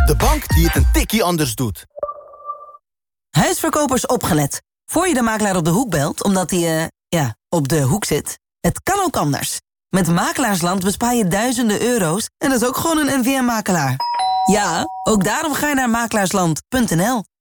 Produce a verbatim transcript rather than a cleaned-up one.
De bank die het een tikkie anders doet. Huisverkopers opgelet. Voor je de makelaar op de hoek belt, omdat hij, uh, ja, op de hoek zit. Het kan ook anders. Met Makelaarsland bespaar je duizenden euro's en dat is ook gewoon een N V M-makelaar. Ja, ook daarom ga je naar makelaarsland punt n l.